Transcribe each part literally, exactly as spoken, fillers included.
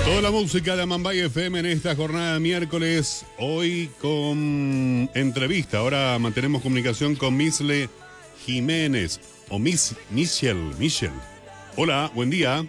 Toda la música de Amambay F M en esta jornada de miércoles, hoy con entrevista. Ahora mantenemos comunicación con Misle Jiménez, o Miss Michelle, Michelle. Hola, buen día.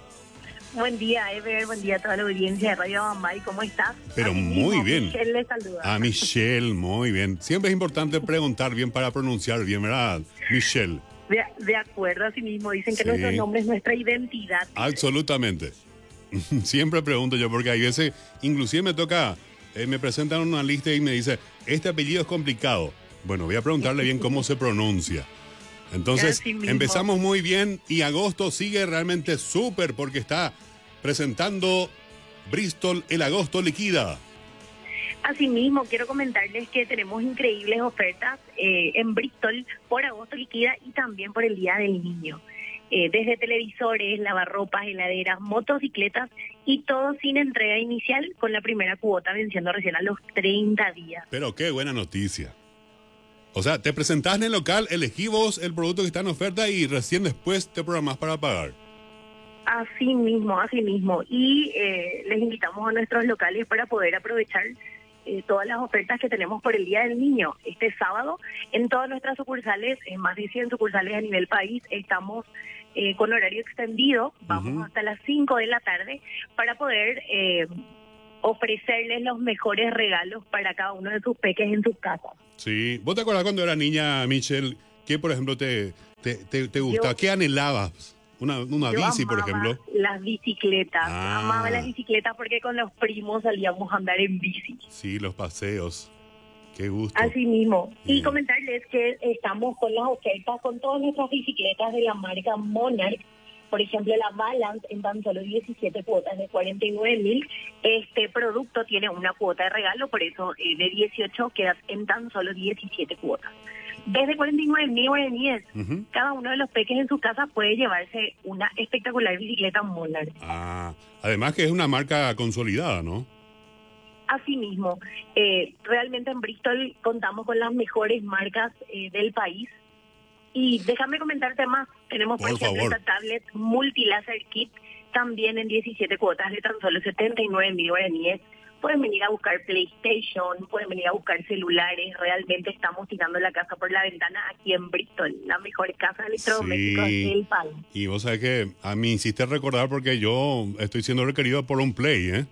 Buen día, Ever, buen día a toda la audiencia de Radio Amambay, ¿cómo estás? Pero Así muy mismo, bien. Michelle le saluda. A Michelle, muy bien. Siempre es importante preguntar bien para pronunciar bien, ¿verdad? Michelle. De, de acuerdo, así mismo, dicen que Sí. nuestro nombre es nuestra identidad. Absolutamente. Siempre pregunto yo, porque hay veces, inclusive me toca, eh, me presentan una lista y me dice, este apellido es complicado. Bueno, voy a preguntarle bien cómo se pronuncia. Entonces, Así mismo. empezamos muy bien y agosto sigue realmente súper porque está presentando Bristol el agosto liquida. Asimismo, quiero comentarles que tenemos increíbles ofertas eh, en Bristol por agosto liquida y también por el Día del Niño. Eh, desde televisores, lavarropas, heladeras, motocicletas y todo sin entrega inicial con la primera cuota venciendo recién a los treinta días. Pero qué buena noticia. O sea, te presentás en el local, elegí vos el producto que está en oferta y recién después te programás para pagar. Así mismo, así mismo. Y eh, les invitamos a nuestros locales para poder aprovechar eh, todas las ofertas que tenemos por el Día del Niño. Este sábado, en todas nuestras sucursales, en más de cien sucursales a nivel país, estamos eh, con horario extendido. Vamos Ujú. hasta las cinco de la tarde para poder eh, ofrecerles los mejores regalos para cada uno de sus peques en sus casas. Sí. ¿Vos te acuerdas cuando era niña, Michelle, qué, por ejemplo, te, te, te, te gustaba? Yo- ¿Qué anhelabas? Una, una Yo bici, por amaba ejemplo. las bicicletas, Ah. amaba las bicicletas porque con los primos salíamos a andar en bici. Sí, los paseos. Qué gusto. Así mismo. Y Bien. comentarles que estamos con las ofertas con todas nuestras bicicletas de la marca Monarch. Por ejemplo, la Balance en tan solo diecisiete cuotas de cuarenta y nueve mil. Este producto tiene una cuota de regalo, por eso eh, de dieciocho queda en tan solo diecisiete cuotas. Desde cuarenta y nueve mil guaraníes, Ujú. cada uno de los peques en su casa puede llevarse una espectacular bicicleta Monarch. Ah, además que es una marca consolidada, ¿no? Asimismo, eh, realmente en Bristol contamos con las mejores marcas eh, del país. Y déjame comentarte más. Tenemos, por, Por ejemplo, favor. esta tablet Multilaser Kit, también en diecisiete cuotas de tan solo setenta y nueve mil guaraníes. Pueden venir a buscar PlayStation, pueden venir a buscar celulares. Realmente estamos tirando la casa por la ventana aquí en Bristol, la mejor casa de electrodomésticos Sí. del país. Y vos sabés que a mí hiciste recordar porque yo estoy siendo requerido por un Play, ¿eh?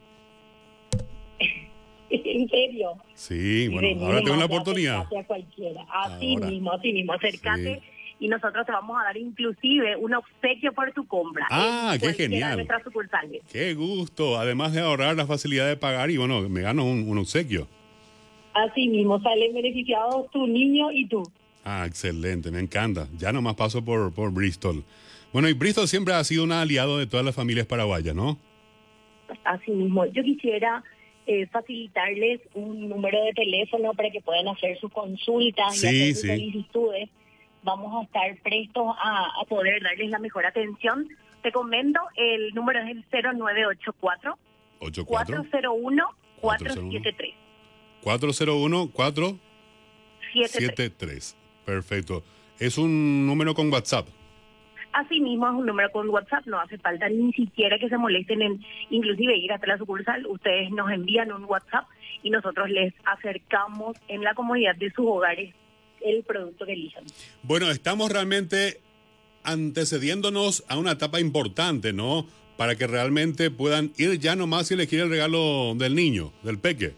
¿En serio? Sí, bueno, Vení, ahora tengo la nomás, oportunidad. acércate a cualquiera. Así Ahora. mismo, así mismo, acércate Sí. y nosotros te vamos a dar inclusive un obsequio por tu compra. Ah, en qué cualquiera genial. de nuestras sucursales. Qué gusto. Además de ahorrar la facilidad de pagar y bueno, me gano un, un obsequio. Así mismo, salen beneficiados tu niño y tú. Ah, excelente, me encanta. Ya nomás paso por, por Bristol. Bueno, y Bristol siempre ha sido un aliado de todas las familias paraguayas, ¿no? Así mismo, yo quisiera eh, facilitarles un número de teléfono para que puedan hacer sus consultas Sí, y hacer sus sí. solicitudes. Vamos a estar prestos a, a poder darles la mejor atención. Te comento, el número es el cero nueve ocho cuatro, ocho cuatro cuatro cero uno, cuatro siete tres. cuatro cero uno cuatro siete tres. siete tres. Perfecto. Es un número con WhatsApp. Asimismo, es un número con WhatsApp, no hace falta ni siquiera que se molesten en inclusive ir hasta la sucursal. Ustedes nos envían un WhatsApp y nosotros les acercamos en la comodidad de sus hogares el producto que elijan. Bueno, estamos realmente antecediéndonos a una etapa importante, ¿no? Para que realmente puedan ir ya nomás y elegir el regalo del niño, del peque.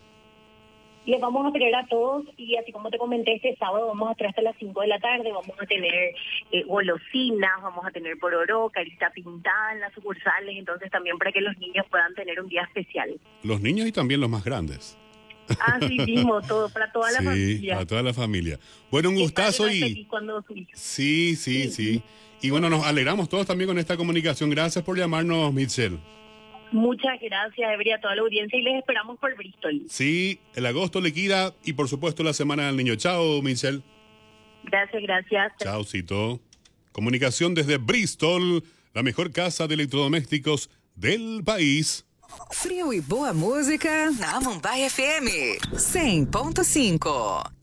Les vamos a tener a todos y así como te comenté, este sábado vamos a estar hasta las cinco de la tarde, vamos a tener eh, golosinas, vamos a tener pororó, carita pintada en las sucursales, entonces también para que los niños puedan tener un día especial. Los niños y también los más grandes. Así mismo, todo, para toda la Sí, familia. a toda la familia. Bueno, un El gustazo padre más y... feliz cuando su hijo. Sí, sí, Sí. sí. Y bueno, nos alegramos todos también con esta comunicación. Gracias por llamarnos, Michelle. Muchas gracias, Evelyn, a toda la audiencia y les esperamos por Bristol. Sí, el agosto liquida y por supuesto la semana del niño. Chao, Michelle. Gracias, gracias. Chaucito. Comunicación desde Bristol, la mejor casa de electrodomésticos del país. Frio e boa música na Amambay F M cem ponto cinco.